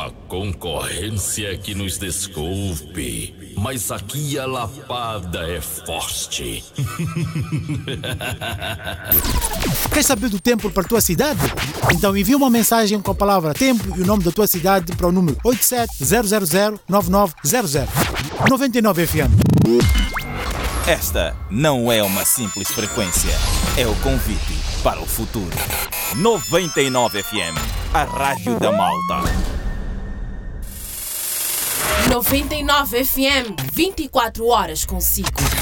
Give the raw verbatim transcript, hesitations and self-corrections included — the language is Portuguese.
A concorrência que nos desculpe, mas aqui a lapada é forte. Quer saber do tempo para a tua cidade? Então envia uma mensagem com a palavra tempo e o nome da tua cidade para o número oito sete zero zero zero nove nove zero zero. noventa e nove F M. Esta não é uma simples frequência, é o convite para o futuro. noventa e nove F M, a rádio da Malta. noventa e nove F M, vinte e quatro horas consigo.